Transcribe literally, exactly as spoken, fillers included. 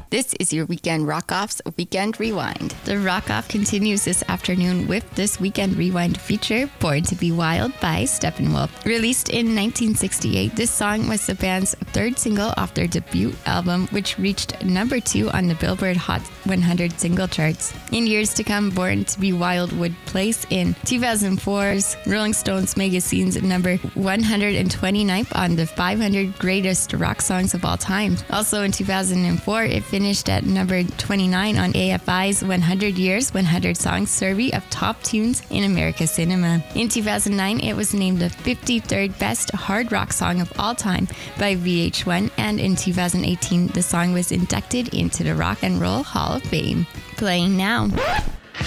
This is your Weekend Rock-Off's Weekend Rewind. The Rock-Off continues this afternoon with this Weekend Rewind feature, Born to Be Wild by Steppenwolf. Released in nineteen sixty-eight, this song was the band's third single off their debut album, which reached number two on the Billboard Hot one hundred single charts. In years to come, Born to Be Wild would place in two thousand four's Rolling Stones magazine's number one hundred twenty-ninth on the five hundred greatest rock songs of all time. Also in two thousand four, it finished at number twenty-nine on A F I's one hundred Years, one hundred Songs survey of top tunes in America cinema. In two thousand nine, it was named the fifty-third best hard rock song of all time by V H one, and in two thousand eighteen, the song was inducted into the Rock and Roll Hall of Fame. Playing now.